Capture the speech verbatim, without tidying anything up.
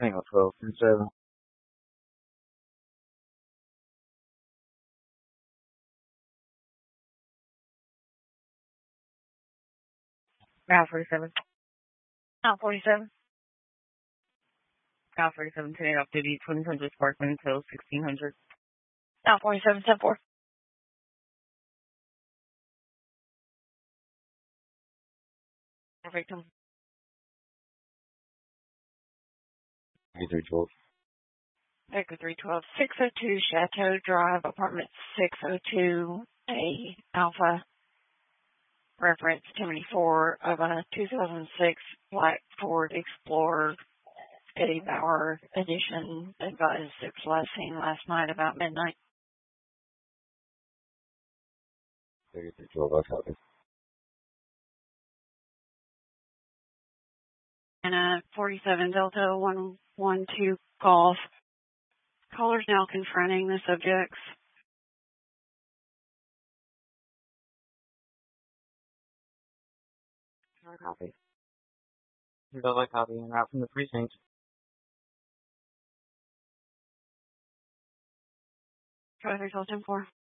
Tango twelve three seven. Route forty-seven. Route forty-seven. Route forty-seven, ten off duty, twenty hundred Sparkman until sixteen hundred. Route forty-seven, ten four. Victim. three twelve. Victor three twelve, six oh two Chateau Drive, apartment six oh two A Alpha. Reference seventy-four of a two thousand six Black Ford Explorer Eddie Bauer edition. Advised six last seen last night about midnight. thirty-three twelve, I copy. And a forty-seven Delta one one two Golf. Callers now confronting the subjects. I copy. Double copy and route from the precinct. twenty-three twelve ten four.